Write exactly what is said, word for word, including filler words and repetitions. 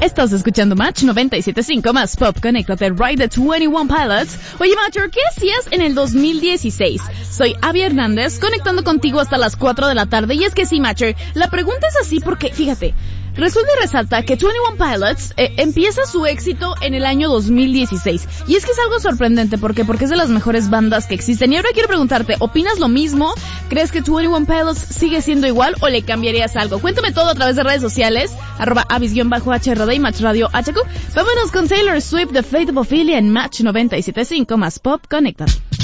Estás escuchando Match noventa y siete punto cinco más Pop. Conéctate, Ride the veintiuno Pilots. Oye, Matcher, ¿qué hacías en el dos mil dieciséis? Soy Abby Hernández, conectando contigo hasta las cuatro de la tarde. Y es que sí, Matcher, la pregunta es así porque, fíjate, resulta y resalta que veintiuno Pilots eh, empieza su éxito en el año dos mil dieciséis. Y es que es algo sorprendente, ¿por qué? Porque es de las mejores bandas que existen. Y ahora quiero preguntarte, ¿opinas lo mismo? ¿Crees que veintiuno Pilots sigue siendo igual o le cambiarías algo? Cuéntame todo a través de redes sociales, arroba avis-H R D y Match Radio H Q. Vámonos con Taylor Swift, The Fate of Ophelia en Match noventa y siete punto cinco más Pop. Conecta.